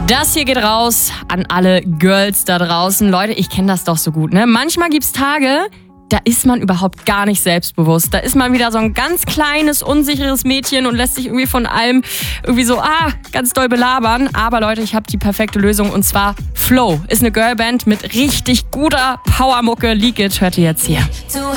Das hier geht raus an alle Girls da draußen. Leute, ich kenne das doch so gut, ne? Manchmal gibt's Tage, da ist man überhaupt gar nicht selbstbewusst. Da ist man wieder so ein ganz kleines, unsicheres Mädchen und lässt sich irgendwie von allem irgendwie so, ganz doll belabern. Aber Leute, ich habe die perfekte Lösung und zwar Flow. Ist eine Girlband mit richtig guter Powermucke. Leakage hört ihr jetzt hier.